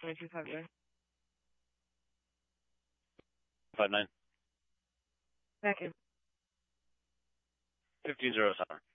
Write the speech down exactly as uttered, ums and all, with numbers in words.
twenty-two five nine. Five nine. Thank you. Fifteen zero seven.